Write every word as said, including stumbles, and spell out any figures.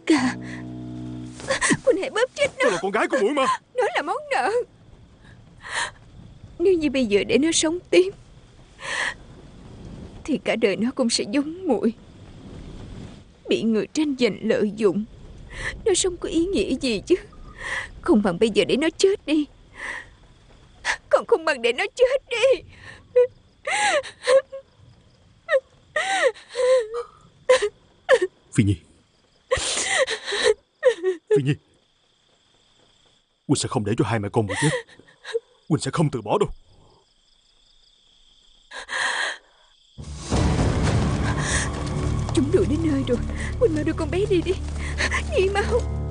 ca, Huynh hãy bóp chết nó. Nó là con gái của muội mà. Nó là món nợ. Nếu như bây giờ để nó sống tiếp thì cả đời nó cũng sẽ giống muội, bị người tranh giành lợi dụng. Nó sống có ý nghĩa gì chứ? Không bằng bây giờ để nó chết đi. Còn không bằng để nó chết đi. Phi Nhi, Phi Nhi, Huynh sẽ không để cho hai mẹ con muội chết. Huynh sẽ không từ bỏ đâu. Chúng đuổi đến nơi rồi. Huynh mau đưa con bé đi đi. Đi mau.